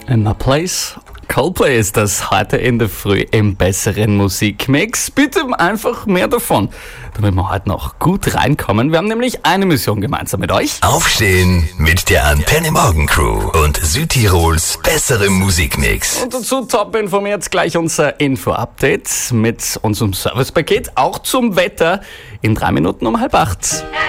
In my place. Coldplay ist das heute in der Früh im besseren Musikmix. Bitte einfach mehr davon, damit wir heute noch gut reinkommen. Wir haben nämlich eine Mission gemeinsam mit euch. Aufstehen mit der Antenne Morgen Crew und Südtirols besserem Musikmix. Und dazu top informiert gleich unser Info-Update mit unserem Servicepaket, auch zum Wetter in 3 Minuten um 7:30.